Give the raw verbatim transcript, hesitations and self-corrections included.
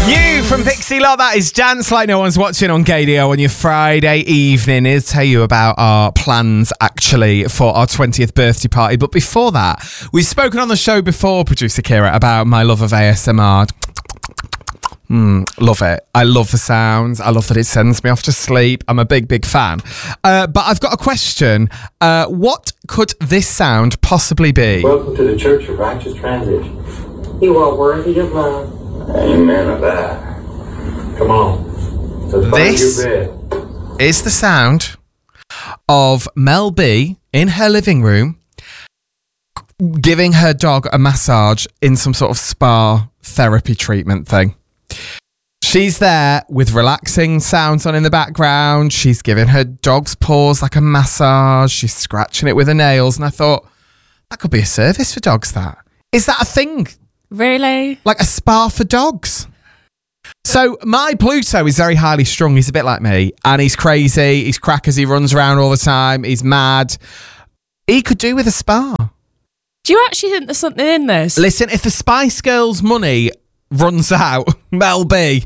You from Pixie Lott, that is Dance Like No One's Watching on K D O on your Friday evening. He'll tell you about our plans, actually, for our twentieth birthday party. But before that, we've spoken on the show before, producer Kira, about my love of A S M R. Mm, love it. I love the sounds. I love that it sends me off to sleep. I'm a big, big fan. Uh, but I've got a question. Uh, what could this sound possibly be? Welcome to the Church of Righteous Transition. You are worthy of love. Amen of that. Come on. Let's This find your bed. is the sound of Mel B in her living room giving her dog a massage in some sort of spa therapy treatment thing. She's there with relaxing sounds on in the background. She's giving her dog's paws like a massage. She's scratching it with her nails. And I thought, that could be a service for dogs, that. Is that a thing? Really? Like a spa for dogs? So my Pluto is very highly strung. He's a bit like me. And he's crazy. He's crackers. He runs around all the time. He's mad. He could do with a spa. Do you actually think there's something in this? Listen, if the Spice Girls money runs out, Mel B,